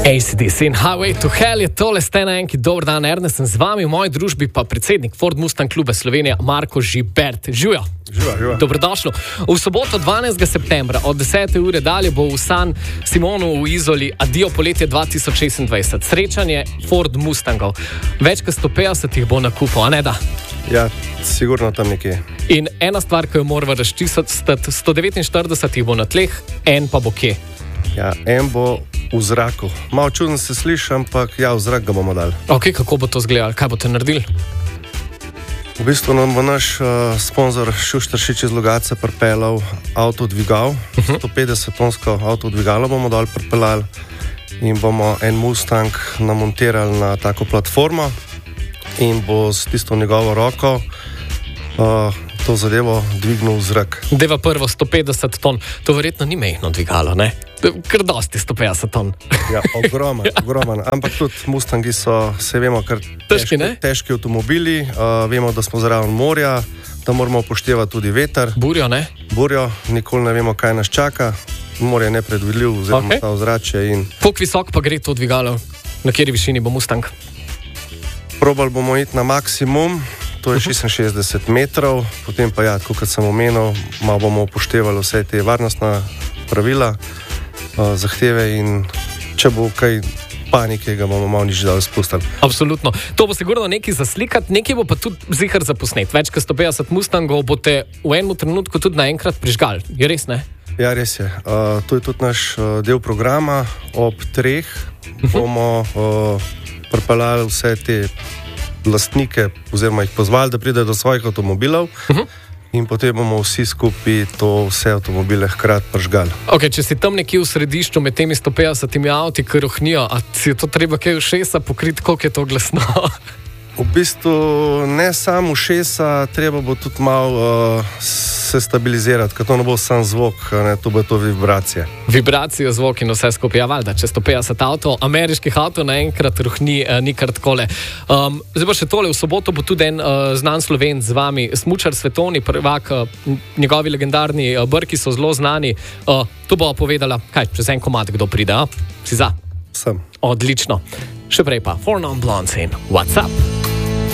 AC/DC in Highway to Hell je tole ste na enki. Dober dan, Ernest, sem z vami, v moji družbi pa predsednik Ford Mustang kluba Slovenija, Marko Žibert. Živijo. Živa. Dobrodošli. V soboto 12. septembra od 10. ure dalje bo v San Simonu v Izoli Adijo poletje 2026. Srečanje Ford Mustangov. Več kot 150 jih bo na kupu, a ne da? Ja, sigurno tam nekje. In ena stvar, ki jo moramo razčistiti, 149 jih bo na tleh, en pa bo kje? Ja, en bo v zraku. Malo čudno se sliši, ampak ja, v zrak ga bomo dali. Ok, kako bo to izgledalo? Kaj boste naredili? V bistvu nam bo naš sponzor Šuštaršič iz Logatca pripeljal avtodvigal, 150-tonsko avtodvigalo bomo dol pripeljali in bomo en Mustang namontirali na tako platformo in bo s tisto njegovo roko to zadevo dvignil v zrak. Deva prvo 150 ton, to verjetno ni mejno dvigalo, ne? Kar dosti 150 ton. Ja, ogroman. Ampak tudi Mustangi so, se vemo, kar težki avtomobili, vemo, da smo zraven morja, da moramo upoštevati tudi veter. Burjo, ne? Burjo, nikoli ne vemo, kaj nas čaka. Morje je nepredvidljiv, oziroma ta ozračje. Koliko visok pa gre to dvigalo? Na kateri višini bo Mustang? Probali bomo iti na maksimum, to je 66 metrov, potem pa ja, kot sem omenil, malo bomo upoštevali vse te varnostna pravila, zahteve in če bo kaj panike, ga bomo malo nič dal spustili. Absolutno. To bo sigurno nekaj za slikati, nekaj bo pa tudi zihar za posnet. Več kot 150 Mustangov boste v enem trenutku tudi naenkrat prižgali. Je res, ne? Ja, res je. To je tudi naš del programa. Ob 3 bomo pripeljali vse te lastnike, oziroma jih pozvali, da pridejo do svojih avtomobilov in potem bomo vsi skupaj to vse avtomobile hkrati prižgali. Ok, če si tam nekje v središču med temi 150 avti, ki rohnijo, a si je to treba kaj ušesa pokriti, koliko je to glasno? V bistvu ne samo ušesa, treba bo tudi malo se stabilizirati, ker to ne bo sam zvok, ne, to bo to vibracije. Vibracije, zvok in vse skupaj, ja, valjda, če 150 avtov, ameriških avtov naenkrat rohni, ni kar takole. Zdaj pa še tole, v soboto bo tudi en znan Slovenc z vami, smučar svetovni prvak, njegovi legendarni brki so zelo znani. To bo povedala, kaj, čez en komad, kdo pride, a? Si za? Sem. Odlično. Še prej pa, 4 Non Blondes in What's Up?